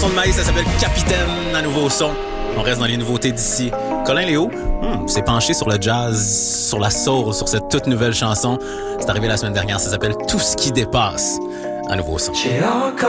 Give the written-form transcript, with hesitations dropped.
de maïs, ça s'appelle Capitaine, un nouveau son. On reste dans les nouveautés d'ici. Colin Léo s'est penché sur le jazz, sur la soul, sur cette toute nouvelle chanson. C'est arrivé la semaine dernière, ça s'appelle Tout ce qui dépasse. Un nouveau son. J'ai encore